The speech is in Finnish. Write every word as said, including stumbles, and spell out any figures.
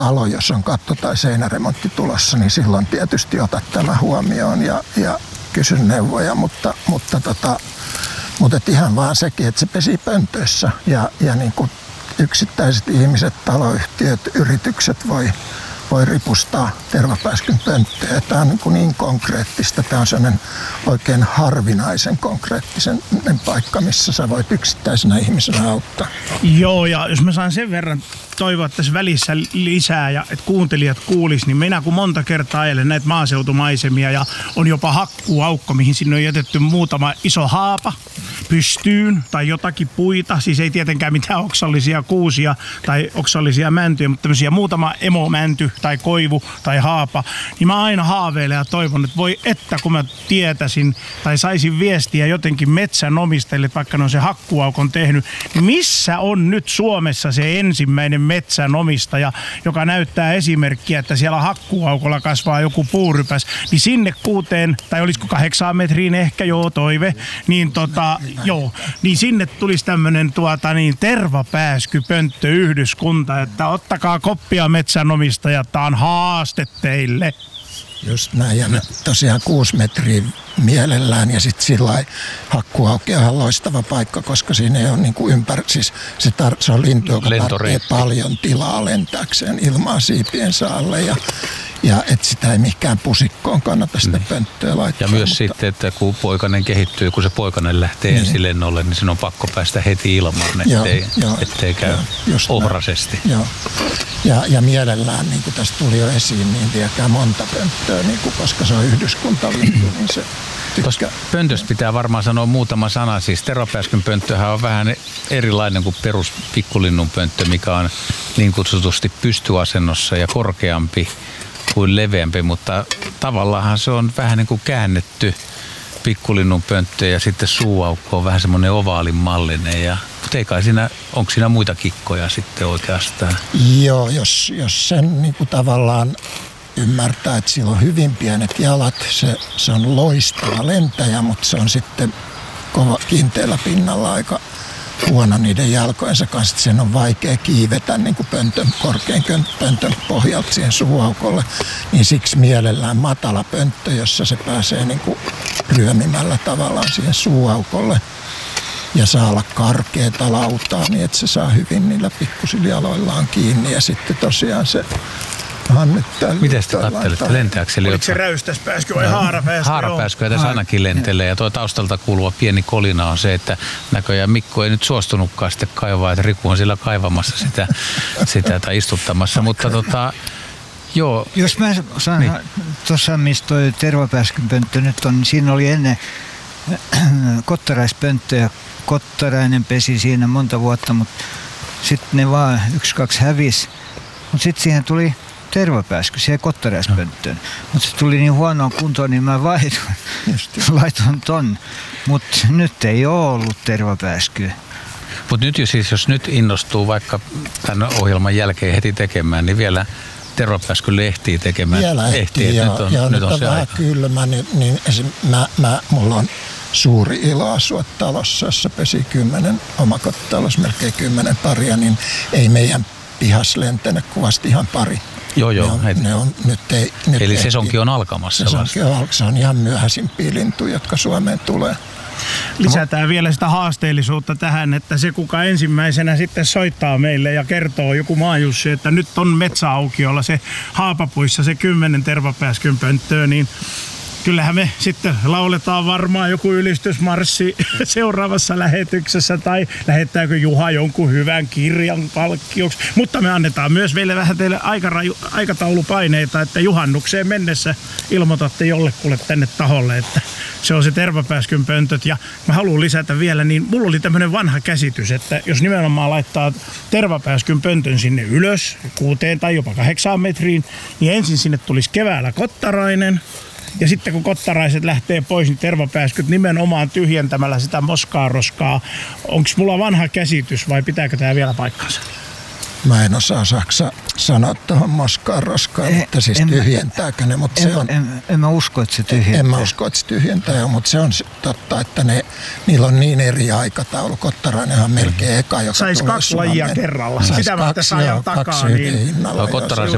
alo, jos on katto- tai seinäremontti tulossa, niin silloin tietysti otat tämä huomioon ja, ja kysy neuvoja, mutta, mutta, tota, mutta et ihan vaan sekin, että se pesii pöntöissä ja, ja niin kuin yksittäiset ihmiset, taloyhtiöt, yritykset voi, voi ripustaa tervapääskyn pönttöjä. Tämä on niin, kuin niin konkreettista. Tämä on sellainen oikein harvinaisen konkreettisen paikka, missä sä voit yksittäisenä ihmisenä auttaa. Joo, ja jos mä saan sen verran toivoa tässä välissä lisää ja että kuuntelijat kuulis, niin minä kun monta kertaa ajelen näitä maaseutumaisemia ja on jopa hakkuaukko, mihin sinne on jätetty muutama iso haapa pystyyn tai jotakin puita, siis ei tietenkään mitään oksallisia kuusia tai oksallisia mäntyjä, mutta tämmöisiä muutama emomänty tai koivu tai haapa, niin mä aina haaveilen ja toivon, että voi että kun mä tietäisin tai saisin viestiä jotenkin metsänomistajille, että vaikka ne on se hakkuaukon tehnyt, niin missä on nyt Suomessa se ensimmäinen metsänomistaja, joka näyttää esimerkkiä, että siellä hakkuaukolla kasvaa joku puurypäs, niin sinne kuuteen, tai olisiko kahdeksaan metriin ehkä, joo toive, niin tota, joo, niin sinne tulisi tämmönen tuota niin tervapääskypönttöyhdyskunta, että ottakaa koppia metsänomistajat, tää on haaste teille. Just näin, ja tosiaan kuusi metriä mielellään, ja sitten sillä hakkuauke on ihan loistava paikka, koska siinä ei ole niin kuin ympäri, siis se, tar- se on lintu, joka tarvitsee paljon tilaa lentääkseen ilmaa siipiensä alle, ja, ja että sitä ei mihinkään pusikkoon kannata sitä mm. pönttöä laittaa. Ja myös mutta sitten, että kun poikanen kehittyy, kun se poikanen lähtee niin ensi lennolle, niin sen on pakko päästä heti ilmaan, ettei, joo, ettei käy joo, ohrasesti. Joo. Ja, ja mielellään, niin kuin tästä tuli jo esiin, niin viekää monta pönttöä, niin kuin, koska se on yhdyskuntalintu, niin se Tuosta pöntöstä pitää varmaan sanoa muutama sana. Siis tervapääskyn pönttöhän on vähän erilainen kuin perus pikkulinnun pönttö, mikä on niin kutsutusti pystyasennossa ja korkeampi kuin leveämpi, mutta tavallaan se on vähän niin kuin käännetty pikkulinnun pönttö ja sitten suuaukko on vähän semmoinen ovaalin mallinen. Ja, mutta ei kai siinä, onko siinä muita kikkoja sitten oikeastaan? Joo, jos, jos sen niin kuin tavallaan ymmärtää, että sillä on hyvin pienet jalat, se, se on loistava lentäjä, mutta se on sitten kova kiinteällä pinnalla aika huono niiden jalkojensa kanssa. Sen on vaikea kiivetä niin kuin pöntön, korkean pöntön pohjalta siihen suuaukolle, niin siksi mielellään matala pönttö, jossa se pääsee niin kuin ryömimällä tavallaan siihen suuaukolle ja saa olla karkeata lautaa niin, että se saa hyvin niillä pikkusilla jaloillaan kiinni ja sitten tosiaan se miten te kattelette? Lentääkö se? Oliko se räystäspääskö vai haarapääskö? Haarapääskö tässä ainakin lentelee. Ja tuo taustalta kuuluva pieni kolina on se, että näköjään Mikko ei nyt suostunutkaan sitten kaivaa, että Riku on siellä kaivamassa sitä, sitä tai istuttamassa. Mutta tota, joo. Jos mä sanon, niin. Tuossa missä toi tervapääskynpönttö nyt on, niin siinä oli ennen kottaraispönttö ja kottarainen pesi siinä monta vuotta, mutta sitten ne vaan yksi, kaksi hävisi. Mutta sitten siihen tuli tervapääsky siihen kottaräispönttöön. Mutta se tuli niin huonoon kuntoon, niin mä vaihdoin, laitoin ton. Mutta nyt ei ole ollut tervapääskyä. Mutta nyt jo siis, jos nyt innostuu vaikka tämän ohjelman jälkeen heti tekemään, niin vielä tervapääskylle ehtii tekemään. Vielä ehtii, ja, nyt on, ja nyt nyt on, on se vähän aika. kylmä, niin, niin esim, mä, mä, mulla on suuri ilo asua talossa, jossa pesi kymmenen omakotitalous, melkein kymmenen paria, niin ei meidän pihas lentänyt kuvasti ihan pari. Joo, joo. Ne on, ne on, nyt ei, nyt eli ehti. sesonki on alkamassa. Sesonki on alkamassa. Se on ihan myöhäisimpiä lintuja, jotka Suomeen tulee. Lisätään vielä sitä haasteellisuutta tähän, että se kuka ensimmäisenä sitten soittaa meille ja kertoo joku maajussi, että nyt on metsäaukiolla se haapapuissa se kymmenen tervapääskynpönttöä, niin kyllähän me sitten lauletaan varmaan joku ylistysmarssi seuraavassa lähetyksessä tai lähettääkö Juha jonkun hyvän kirjan palkkioksi. Mutta me annetaan myös vielä vähän teille aikaraju, aikataulupaineita, että juhannukseen mennessä ilmoitatte jollekulle tänne taholle, että se on se tervapääskynpöntöt. Ja mä haluan lisätä vielä, niin mulla oli tämmönen vanha käsitys, että jos nimenomaan laittaa tervapääskynpöntön sinne ylös kuuteen tai jopa kahdeksaan metriin, niin ensin sinne tulisi keväällä kottarainen. Ja sitten kun kottaraiset lähtee pois, niin tervapääskyt nimenomaan tyhjentämällä sitä moskaa roskaa. Onko mulla vanha käsitys vai pitääkö tämä vielä paikkansa? Mä en osaa saksa sanoa tuohon moskaan roskaan, mutta siis tyhjentääkö ne, mutta en, se on... En, en mä usko, että se tyhjentää. En mä usko, että se tyhjentää, mutta se on totta, että ne, niillä on niin eri aikataulu. Kottarainenhan on melkein eka, joka sais tulee kaksi lajia kerralla. Sais Sitä mä tässä ajan takaa. Niin... Kottaraisen